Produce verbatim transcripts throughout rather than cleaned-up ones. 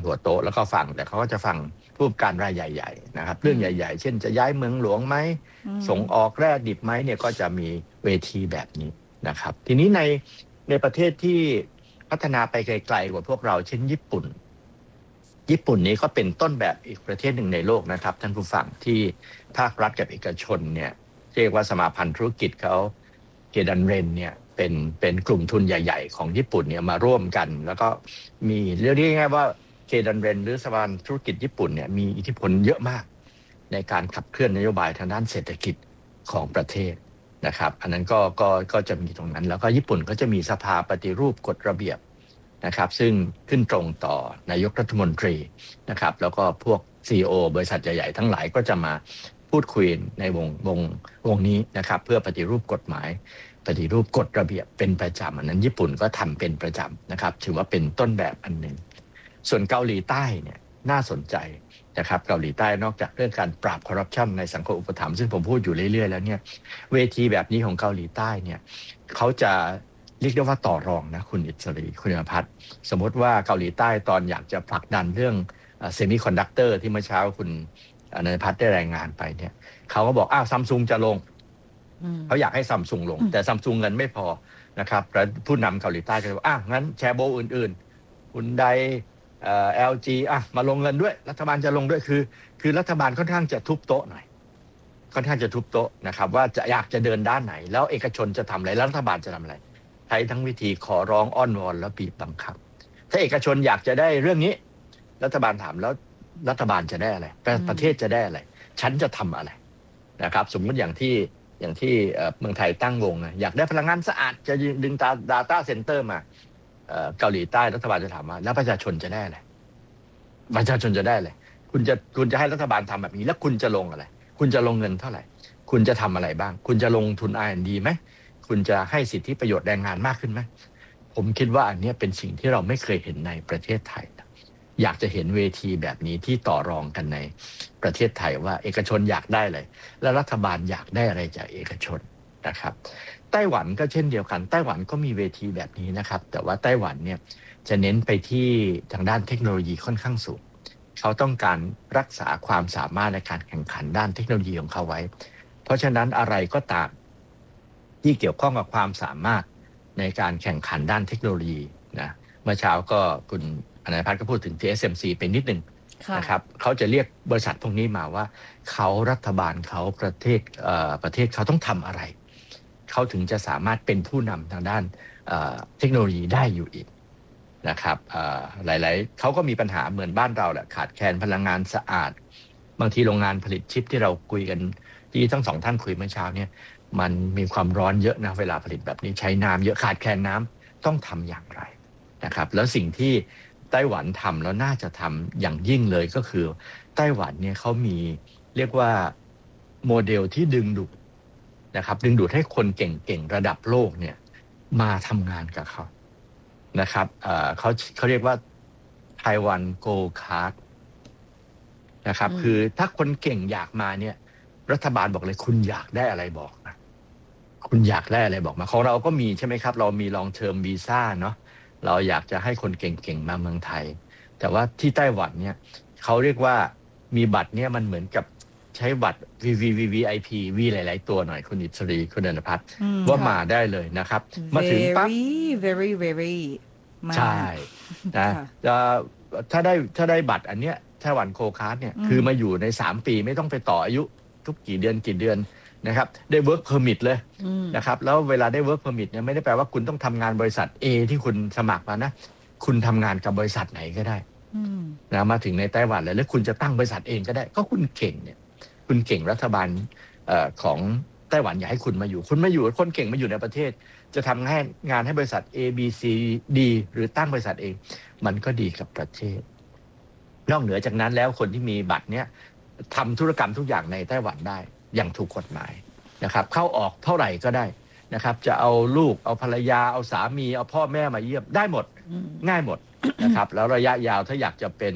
หัวโต๊ะแล้วก็ฟังแต่เขาก็จะฟังผู้ประกอบการรายใหญ่ๆนะครับเรื่องใหญ่ๆเช่นจะย้ายเมืองหลวงไหมส่งออกแร่ดิบไหมเนี่ยก็จะมีเวทีแบบนี้นะครับทีนี้ในในประเทศที่พัฒนาไปไกลๆกว่าพวกเราเช่นญี่ปุ่นญี่ปุ่นนี้ก็เป็นต้นแบบอีกประเทศหนึ่งในโลกนะครับท่านผู้ฟังที่ภาครัฐกับเอกชนเนี่ยเรียกว่าสมาพันธ์ธุรกิจเขาเกดันเรนเนี่ยเป็นเป็นกลุ่มทุนใหญ่ๆของญี่ปุ่นเนี่ยมาร่วมกันแล้วก็มีเรียกง่ายๆว่าเกดันเรนหรือสมาพันธ์ธุรกิจญี่ปุ่นเนี่ยมีอิทธิพลเยอะมากในการขับเคลื่อนนโยบายทางด้านเศรษฐกิจของประเทศนะครับอันนั้นก็ก็ก็จะมีตรงนั้นแล้วก็ญี่ปุ่นก็จะมีสภาปฏิรูปกฎระเบียบนะครับซึ่งขึ้นตรงต่อนายกรัฐมนตรีนะครับแล้วก็พวก ซี อี โอ บริษัทใหญ่ๆทั้งหลายก็จะมาพูดคุยในวงวงวงนี้นะครับเพื่อปฏิรูปกฎหมายปฏิรูปกฎระเบียบเป็นประจำอันนั้นญี่ปุ่นก็ทำเป็นประจำนะครับถือว่าเป็นต้นแบบอันหนึ่งส่วนเกาหลีใต้เนี่ยน่าสนใจนะครับเกาหลีใต้นอกจากเรื่องการปราบคอร์รัปชันในสังคมอุปถัมภ์ซึ่งผมพูดอยู่เรื่อยๆแล้วเนี่ยเวทีแบบนี้ของเกาหลีใต้เนี่ยเขาจะเรียกได้ว่าต่อรองนะคุณอิสรีคุณอภัทรสมมติว่าเกาหลีใต้ตอนอยากจะผลักดันเรื่องเซมิคอนดักเตอร์ที่เมื่อเช้าคุณอนันทพัฒน์ได้รายงานไปเนี่ยเขาก็บอกอ้าวซัมซุงจะลงเขาอยากให้ซัมซุงลงแต่ซัมซุงเงินไม่พอนะครับแล้วผู้นำเกาหลีใต้ก็เลยบอกอ้าวงั้นแชร์โบอื่นๆคุณใดเอ่อ แอล จี อ่ะมาลงเงินด้วยรัฐบาลจะลงด้วยคือคือรัฐบาลค่อนข้างจะทุบโต๊ะหน่อยค่อนข้างจะทุบโต๊ะนะครับว่าจะอยากจะเดินด้านไหนแล้วเอกชนจะทำอะไรแล้วรัฐบาลจะทำอะไรใช้ทั้งวิธีขอร้องอ้อนวอนแล้วบีบบังคับถ้าเอกชนอยากจะได้เรื่องนี้รัฐบาลถามแล้วรัฐบาลจะได้อะไรประเทศจะได้อะไรฉันจะทำอะไรนะครับสมมติอย่างที่อย่างที่เมืองไทยตั้งวงอยากได้พลังงานสะอาดจะดึง data center มาเกาหลีใต้รัฐบาลจะถามว่าแล้วประชาชนจะได้อะไรประชาชนจะได้อะไรคุณจะคุณจะให้รัฐบาลทำแบบนี้แล้วคุณจะลงอะไรคุณจะลงเงินเท่าไหร่คุณจะทำอะไรบ้างคุณจะลงทุน อาร์ แอนด์ ดี ไหมคุณจะให้สิทธิประโยชน์แรงงานมากขึ้นไหมผมคิดว่าอันนี้เป็นสิ่งที่เราไม่เคยเห็นในประเทศไทยอยากจะเห็นเวทีแบบนี้ที่ต่อรองกันในประเทศไทยว่าเอกชนอยากได้อะไรและรัฐบาลอยากได้อะไรจากเอกชนนะครับไต้หวันก็เช่นเดียวกันไต้หวันก็มีเวทีแบบนี้นะครับแต่ว่าไต้หวันเนี่ยจะเน้นไปที่ทางด้านเทคโนโลยีค่อนข้างสูงเขาต้องการรักษาความสามารถในการแข่งขันด้านเทคโนโลยีของเขาไว้เพราะฉะนั้นอะไรก็ตามที่เกี่ยวข้องกับความสามารถในการแข่งขันด้านเทคโนโลยีนะเมื่อเช้าก็คุณอนันทพัฒน์ก็พูดถึง ที เอส เอ็ม ซี เป็นนิดหนึ่งนะครับเขาจะเรียกบริษัทพวกนี้มาว่าเขารัฐบาลเขาประเทศประเทศเขาต้องทำอะไรเขาถึงจะสามารถเป็นผู้นำทางด้านเทคโนโลยีได้อยู่อีกนะครับหลายๆเขาก็มีปัญหาเหมือนบ้านเราแหละขาดแคลนพลังงานสะอาดบางทีโรงงานผลิตชิปที่เราคุยกันที่ทั้งสองท่านคุยเมื่อเช้าเนี่ยมันมีความร้อนเยอะนะเวลาผลิตแบบนี้ใช้น้ำเยอะขาดแคลนน้ำต้องทำอย่างไรนะครับแล้วสิ่งที่ไต้หวันทำแล้วน่าจะทำอย่างยิ่งเลยก็คือไต้หวันเนี่ยเขามีเรียกว่าโมเดลที่ดึงดูดนะครับดึงดูดให้คนเก่งๆระดับโลกเนี่ยมาทำงานกับเขานะครับเอ่อเขาเขาเรียกว่าไต้หวันโกลด์คาร์ดนะครับคือถ้าคนเก่งอยากมาเนี่ยรัฐบาลบอกเลยคุณอยากได้อะไรบอกนะคุณอยากได้อะไรบอกมาของเราก็มีใช่ไหมครับเรามี long term visa เนาะเราอยากจะให้คนเก่งๆมาเมืองไทยแต่ว่าที่ไต้หวันเนี่ยเขาเรียกว่ามีบัตรเนี่ยมันเหมือนกับใช้บัตร วี วี วี วี ไอ พี วีหลายๆตัวหน่อยคุณอิสรีคุณอนันทพัฒน์ว่ามาได้เลยนะครับมาถึงปั๊บ very very ใช่นะถ้าได้ถ้าได้บัตรอันเนี้ยไต้หวันโกลด์คาร์ดเนี่ยคือมาอยู่ในสามปีไม่ต้องไปต่ออายุทุกกี่เดือนกี่เดือนนะครับได้ work permit เลยนะครับแล้วเวลาได้ work permit เนี่ยไม่ได้แปลว่าคุณต้องทำงานบริษัท A ที่คุณสมัครมานะคุณทำงานกับบริษัทไหนก็ได้นะมาถึงในไต้หวันเลยแล้วคุณจะตั้งบริษัทเองก็ได้ก็คุณเก่งเนี่ยคุณเก่งรัฐบาลเอ่อของไต้หวันอยากให้คุณมาอยู่คุณมาอยู่คนเก่งมาอยู่ในประเทศจะทำให้งานให้บริษัท A B C D หรือตั้งบริษัทเองมันก็ดีกับประเทศนอกเหนือจากนั้นแล้วคนที่มีบัตรเนี้ยทำธุรกรรมทุกอย่างในไต้หวันได้อย่างถูกกฎหมายนะครับเข้าออกเท่าไหร่ก็ได้นะครับจะเอาลูกเอาภรรยาเอาสามีเอาพ่อแม่มาเยี่ยมได้หมดง่ายหมดนะครับแล้วระยะยาวถ้าอยากจะเป็น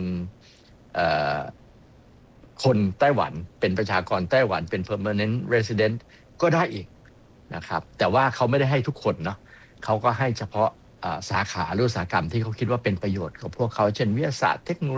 คนไต้หวันเป็นประชากรไต้หวันเป็น permanent resident ก็ได้อีกนะครับแต่ว่าเขาไม่ได้ให้ทุกคนเนาะเขาก็ให้เฉพาะสาขาหรืออุตสาหกรรมที่เขาคิดว่าเป็นประโยชน์กับพวกเขาเช่นวิทยาศาสตร์เทคโนโลยี